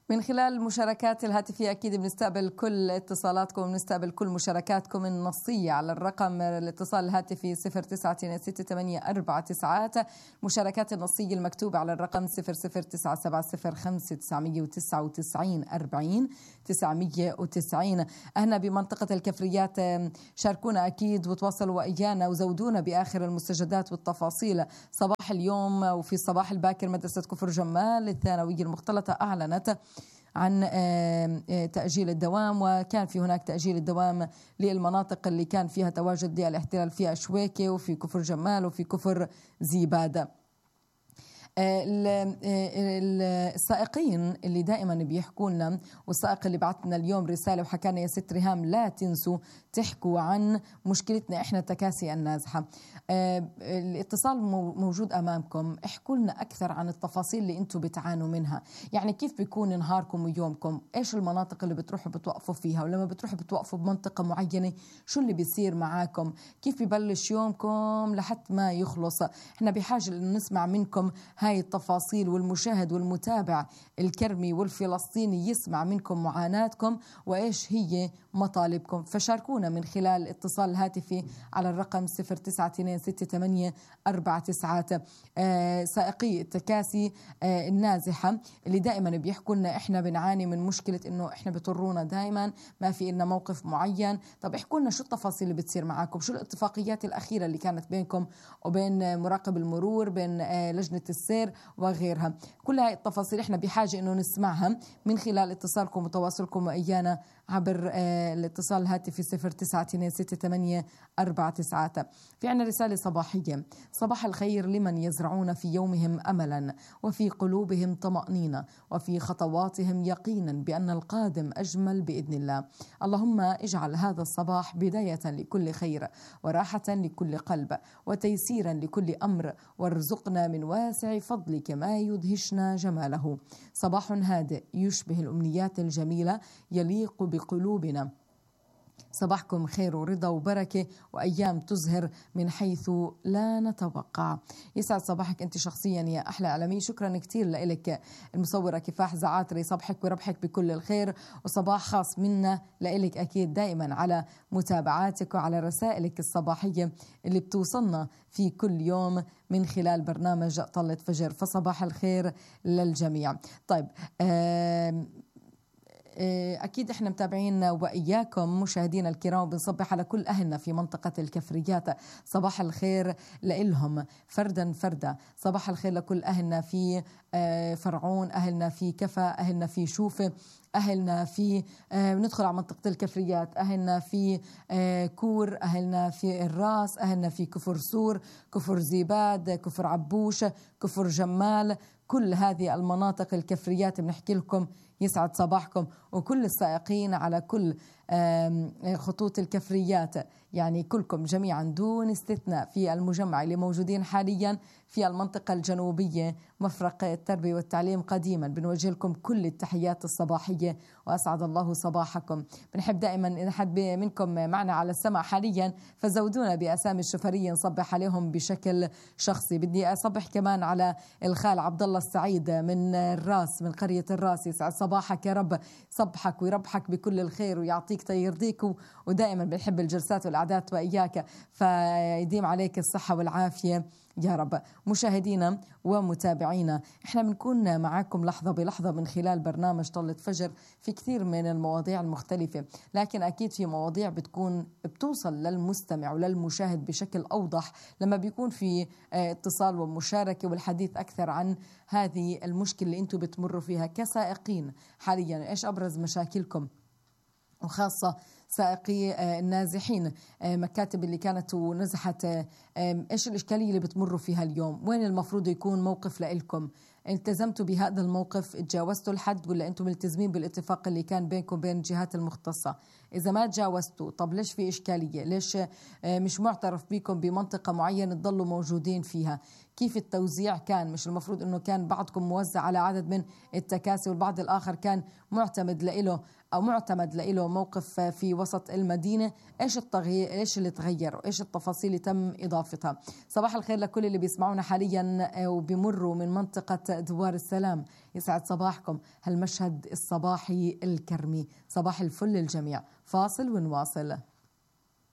من خلال المشاركات الهاتفية أكيد بنستقبل كل اتصالاتكم وبنستقبل كل مشاركاتكم النصية على الرقم الاتصال الهاتفي 09626849. مشاركات النصية المكتوبة على الرقم 00970 أهنا بمنطقة الكفريات شاركونا أكيد وتواصلوا وإيانا وزودونا بآخر المستجدات والتفاصيل. صباح اليوم وفي الصباح الباكر مدرسة كفر جمال الثانوية المختلطة أعلنت عن تأجيل الدوام، وكان في هناك تأجيل الدوام للمناطق اللي كان فيها تواجد للاحتلال في أشويكة وفي كفر جمال وفي كفر زيبادة. السائقين اللي دائما بيحكوا لنا، والسائق اللي بعثنا اليوم رسالة وحكى لنا يا ست ريهام لا تنسوا تحكوا عن مشكلتنا احنا التكاسي النازحة. الاتصال موجود امامكم، احكوا لنا اكثر عن التفاصيل اللي انتم بتعانوا منها، يعني كيف بيكون نهاركم ويومكم، ايش المناطق اللي بتروحوا بتوقفوا فيها، ولما بتروحوا بتوقفوا بمنطقة معينة شو اللي بيصير معاكم، كيف ببلش يومكم لحد ما يخلص. احنا بحاجة نسمع منكم هاي التفاصيل، والمشاهد والمتابع الكرمي والفلسطيني يسمع منكم معاناتكم وإيش هي مطالبكم. فشاركونا من خلال اتصال الهاتفي على الرقم 09626849. سائقي التكاسي النازحة اللي دائما بيحكوا لنا احنا بنعاني من مشكلة انه احنا بيضطرونا دائما ما في لنا موقف معين. طب احكوا لنا شو التفاصيل اللي بتصير معاكم، شو الاتفاقيات الأخيرة اللي كانت بينكم وبين مراقب المرور، بين لجنة السير وغيرها. كل هاي التفاصيل احنا بحاجة انه نسمعها من خلال اتصالكم وتواصلكم وإيانا عبر الاتصال الهاتفي 09626849. في عنا رسالة صباحية: صباح الخير لمن يزرعون في يومهم أملا وفي قلوبهم طمأنينة وفي خطواتهم يقينا بأن القادم أجمل بإذن الله. اللهم اجعل هذا الصباح بداية لكل خير وراحة لكل قلب وتيسيرا لكل أمر، وارزقنا من واسع فضلك ما يدهشنا جماله. صباح هادئ يشبه الأمنيات الجميلة يليق بقلوبنا. صباحكم خير ورضا وبركة وأيام تزهر من حيث لا نتوقع. يسعد صباحك أنت شخصيا يا أحلى إعلامية. شكرا كتير لك المصورة كفاح زعاتري، صبحك وربحك بكل الخير، وصباح خاص منا لك أكيد دائما على متابعاتك وعلى رسائلك الصباحية اللي بتوصلنا في كل يوم من خلال برنامج طلة فجر. فصباح الخير للجميع. طيب أكيد إحنا متابعين وإياكم مشاهدينا الكرام، بنصبح على كل أهلنا في منطقة الكفريات. صباح الخير لإلهم فردا فردا. صباح الخير لكل أهلنا في فرعون، أهلنا في كفا، أهلنا في شوفة، أهلنا في بندخل على منطقة الكفريات، أهلنا في كور، أهلنا في الراس، أهلنا في كفر سور، كفر زيباد، كفر عبوش، كفر جمال. كل هذه المناطق الكفريات بنحكي لكم يسعد صباحكم، وكل السائقين على كل خطوط الكفريات، يعني كلكم جميعا دون استثناء في المجمع اللي موجودين حاليا في المنطقة الجنوبية مفرق التربية والتعليم قديما. بنوجه لكم كل التحيات الصباحية وأسعد الله صباحكم. بنحب دائما إن حد منكم معنا على السمع حاليا فزودونا بأسامي الشفرية نصبح عليهم بشكل شخصي. بدي أصبح كمان على الخال عبد الله السعيد من الراس، من قرية الراس. يسعد صباحك يا رب، صبحك ويربحك بكل الخير ويعطيك يرضيك، ودائما بنحب الجلسات والعادات وإياك، فيديم عليك الصحة والعافية يا رب. مشاهدينا ومتابعينا، احنا بنكون معاكم لحظة بلحظة من خلال برنامج طلة فجر في كثير من المواضيع المختلفة، لكن أكيد في مواضيع بتوصل للمستمع وللمشاهد بشكل أوضح لما بيكون في اتصال ومشاركة والحديث أكثر عن هذه المشكلة اللي انتم بتمروا فيها كسائقين حاليا. ايش أبرز مشاكلكم، وخاصة سائقي النازحين، مكاتب اللي كانت ونزحت، إيش الإشكالية اللي بتمروا فيها اليوم، وين المفروض يكون موقف لإلكم، التزمتوا بهذا الموقف، تجاوزتوا الحد ولا أنتم ملتزمين بالاتفاق اللي كان بينكم وبين الجهات المختصة؟ إذا ما تجاوزتوا طب ليش في إشكالية، ليش مش معترف بكم بمنطقة معينة تضلوا موجودين فيها؟ كيف التوزيع كان؟ مش المفروض أنه كان بعضكم موزع على عدد من التكاسي والبعض الآخر كان معتمد له موقف في وسط المدينة؟ إيش التغيير؟ إيش اللي تغير وإيش التفاصيل اللي تم إضافتها؟ صباح الخير لكل اللي بيسمعونا حاليا وبيمروا من منطقة دوار السلام، يسعد صباحكم هالمشهد الصباحي الكرمي. صباح الفل للجميع. فاصل ونواصل.